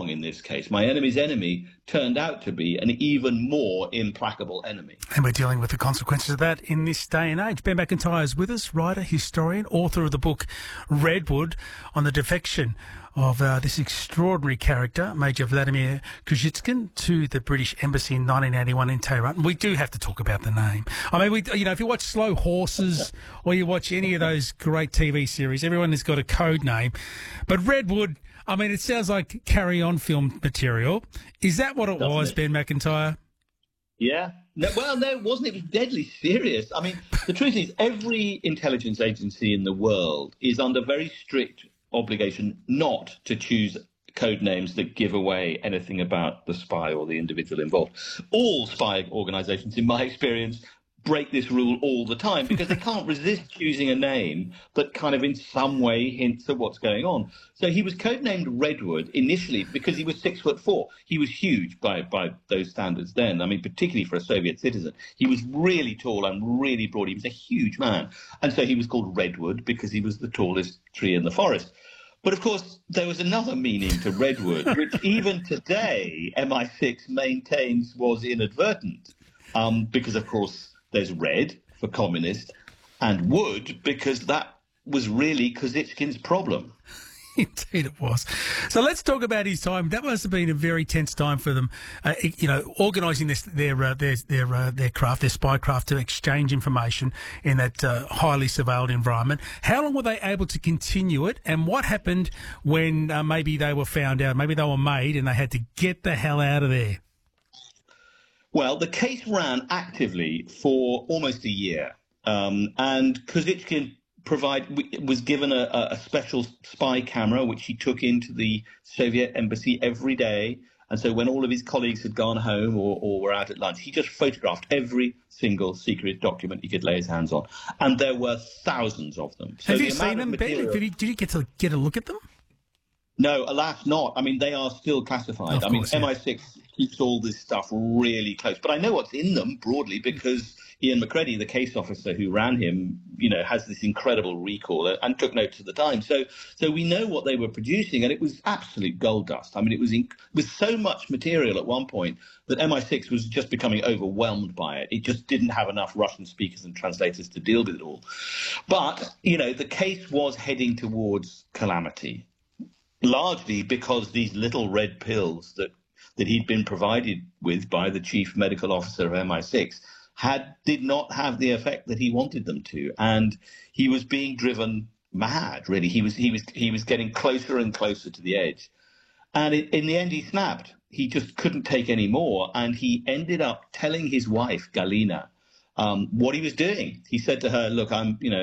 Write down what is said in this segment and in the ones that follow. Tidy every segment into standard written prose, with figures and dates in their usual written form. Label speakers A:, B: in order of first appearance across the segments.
A: wrong in this case. My enemy's enemy turned out to be an even more implacable enemy.
B: And we're dealing with the consequences of that in this day and age. Ben McIntyre is with us, writer, historian, author of the book Redwood, on the defection of this extraordinary character, Major Vladimir Kozhitsin, to the British Embassy in 1981 in Tehran. We do have to talk about the name. I mean, if you watch Slow Horses or you watch any of those great TV series, everyone has got a code name. But Redwood, I mean, it sounds like Carry On film material. Is that what it was, Ben McIntyre?
A: Yeah. No, it wasn't. It was deadly serious. I mean, the truth is, every intelligence agency in the world is under very strict obligation not to choose code names that give away anything about the spy or the individual involved. All spy organizations, in my experience, break this rule all the time because they can't resist choosing a name that kind of in some way hints at what's going on. So he was codenamed Redwood initially because he was 6'4". He was huge by those standards then. I mean, particularly for a Soviet citizen. He was really tall and really broad. He was a huge man. And so he was called Redwood because he was the tallest tree in the forest. But, of course, there was another meaning to Redwood, which even today MI6 maintains was inadvertent because, of course, there's red for communist and wood because that was really Kozhitsin's problem.
B: Indeed it was. So let's talk about his time. That must have been a very tense time for them, organising their craft, their spy craft, to exchange information in that highly surveilled environment. How long were they able to continue it, and what happened when maybe they were found out, maybe they were made and they had to get the hell out of there?
A: Well, the case ran actively for almost a year, and Kozhitsin was given a special spy camera, which he took into the Soviet embassy every day. And so when all of his colleagues had gone home or were out at lunch, he just photographed every single secret document he could lay his hands on. And there were thousands of them. So
B: have you seen them, Ben? Did you get a look at them?
A: No, alas not. I mean, they are still classified. I mean, MI6 keeps all this stuff really close. But I know what's in them broadly because Ian McCready, the case officer who ran him, has this incredible recall and took notes at the time. So we know what they were producing, and it was absolute gold dust. I mean, it was so much material at one point that MI6 was just becoming overwhelmed by it. It just didn't have enough Russian speakers and translators to deal with it all. But, the case was heading towards calamity, largely because these little red pills that he'd been provided with by the chief medical officer of MI6 did not have the effect that he wanted them to, and he was being driven mad. Really, he was getting closer and closer to the edge, and in the end, he snapped. He just couldn't take any more, and he ended up telling his wife Galina what he was doing. He said to her, "Look,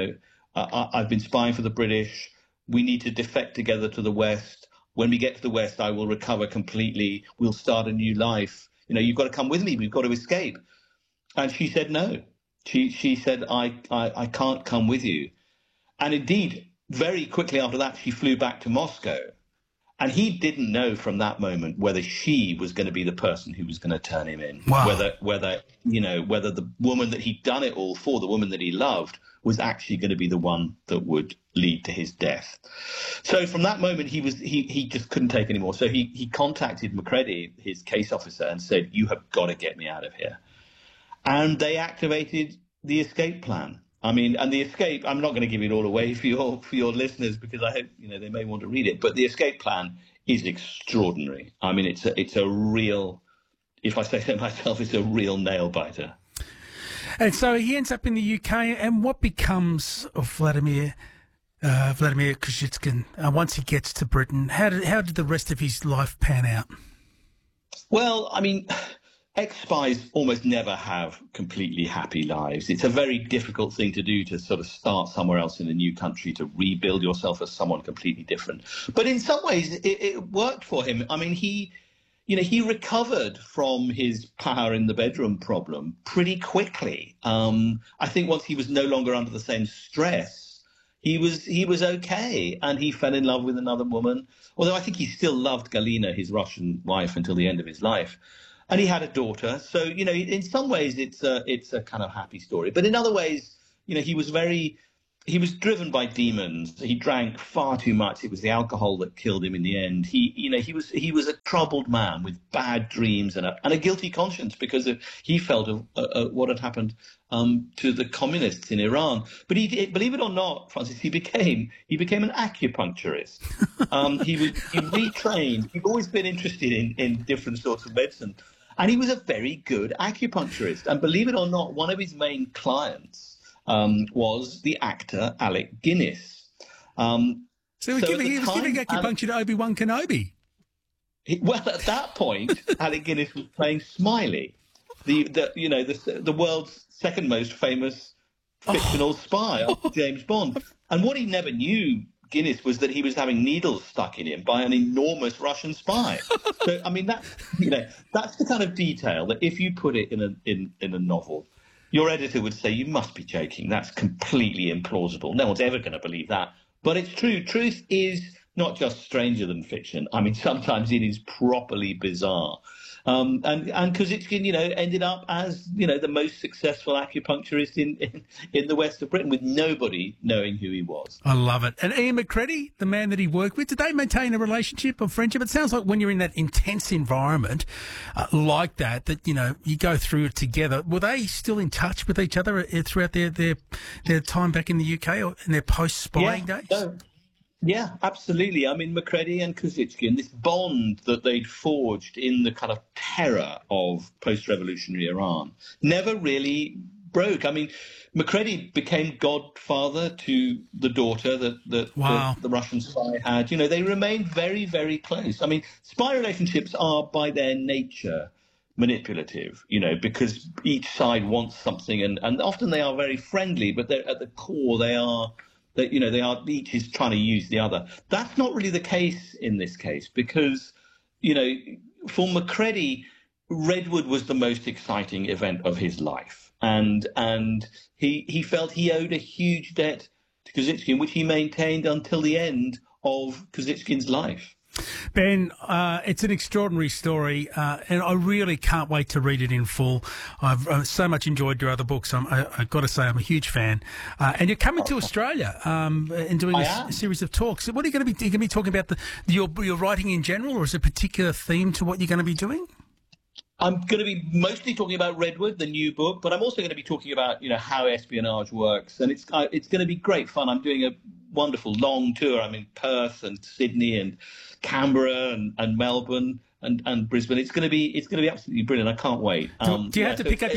A: I've been spying for the British. We need to defect together to the West. When we get to the West, I will recover completely. We'll start a new life. You've got to come with me. We've got to escape." And she said no. She said, I can't come with you. And indeed, very quickly after that, she flew back to Moscow. And he didn't know from that moment whether she was going to be the person who was going to turn him in.
B: Wow.
A: Whether the woman that he'd done it all for, the woman that he loved, was actually going to be the one that would lead to his death. So from that moment, he just couldn't take any more. So he contacted Macready, his case officer, and said, "You have got to get me out of here." And they activated the escape plan. I mean, and the escape, I'm not going to give it all away for your listeners because I hope, they may want to read it. But the escape plan is extraordinary. I mean, it's a real, if I say so myself, it's a real nail biter.
B: And so he ends up in the UK. And what becomes of Vladimir Kozhitsin once he gets to Britain? How did the rest of his life pan out?
A: Well, I mean, ex-spies almost never have completely happy lives. It's a very difficult thing to do, to sort of start somewhere else in a new country, to rebuild yourself as someone completely different. But in some ways, it worked for him. I mean, he recovered from his power in the bedroom problem pretty quickly. I think once he was no longer under the same stress, he was okay, and he fell in love with another woman. Although I think he still loved Galina, his Russian wife, until the end of his life. And he had a daughter. So, in some ways it's a kind of happy story. But in other ways, he was very he was driven by demons. He drank far too much. It was the alcohol that killed him in the end. He was a troubled man with bad dreams and a guilty conscience because he felt of what had happened to the communists in Iran. But believe it or not, Francis, he became an acupuncturist. He retrained. He'd always been interested in different sorts of medicine, and he was a very good acupuncturist. And believe it or not, one of his main clients was the actor Alec Guinness.
B: So he was giving acupuncture to Obi-Wan Kenobi.
A: Well, at that point, Alec Guinness was playing Smiley, the world's second most famous fictional spy after James Bond. And what he never knew, Guinness, was that he was having needles stuck in him by an enormous Russian spy. So, I mean, that's the kind of detail that if you put it in a novel, your editor would say, you must be joking. That's completely implausible. No one's ever going to believe that. But it's true. Truth is not just stranger than fiction. I mean, sometimes it is properly bizarre. And Kazitskin, ended up as, the most successful acupuncturist in the west of Britain, with nobody knowing who he was.
B: I love it. And Ian McCready, the man that he worked with, did they maintain a relationship or friendship? It sounds like when you're in that intense environment like that you go through it together. Were they still in touch with each other throughout their time back in the UK or in their post-spying days?
A: No. Yeah, absolutely. I mean, Macready and Kazitskin, this bond that they'd forged in the kind of terror of post-revolutionary Iran, never really broke. I mean, Macready became godfather to the daughter that the Russian spy had. They remained very, very close. I mean, spy relationships are by their nature manipulative, because each side wants something, and often they are very friendly, but at the core they are each is trying to use the other. That's not really the case in this case because, for Macready, Redwood was the most exciting event of his life, and he felt he owed a huge debt to Kazitskin, which he maintained until the end of Kazitskin's life.
B: Ben, it's an extraordinary story, and I really can't wait to read it in full. I've so much enjoyed your other books. I've got to say I'm a huge fan. And you're coming to Australia and doing a series of talks. What are you going to be? Are you going to be talking about your writing in general, or is there a particular theme to what you're going to be doing?
A: I'm going to be mostly talking about Redwood, the new book, but I'm also going to be talking about how espionage works, and it's going to be great fun. I'm doing a wonderful long tour. I'm in Perth and Sydney and Canberra and Melbourne and Brisbane. It's going to be absolutely brilliant. I can't wait.
B: Do you have to pick up your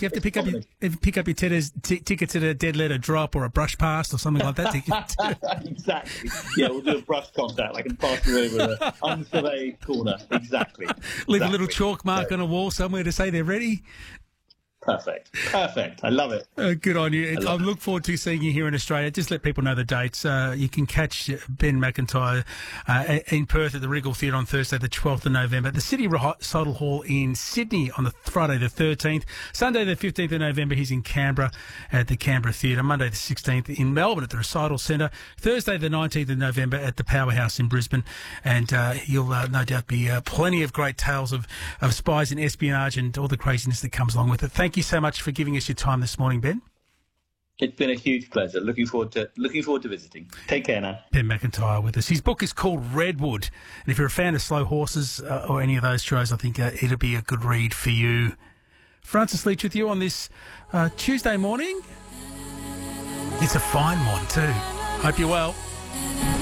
B: tickets at a dead letter drop or a brush past or something like that?
A: Exactly. Yeah, we'll do a brush contact. I can pass you over the unsurveyed corner. Exactly.
B: Leave a little chalk mark on a wall somewhere to say they're ready.
A: Perfect. I love it.
B: Good on you. I look forward to seeing you here in Australia. Just let people know the dates. You can catch Ben McIntyre in Perth at the Regal Theatre on Thursday, the 12th of November. The City Recital Hall in Sydney on the Friday the 13th. Sunday the 15th of November, he's in Canberra at the Canberra Theatre. Monday the 16th in Melbourne at the Recital Centre. Thursday the 19th of November at the Powerhouse in Brisbane. And you'll no doubt be plenty of great tales of spies and espionage and all the craziness that comes along with it. Thank you so much for giving us your time this morning, Ben.
A: It's been a huge pleasure. Looking forward to visiting. Take care now.
B: Ben McIntyre with us. His book is called Redwood, and if you're a fan of Slow Horses or any of those shows, I think it'll be a good read for you. Francis Leach with you on this Tuesday morning. It's a fine one too. Hope you're well.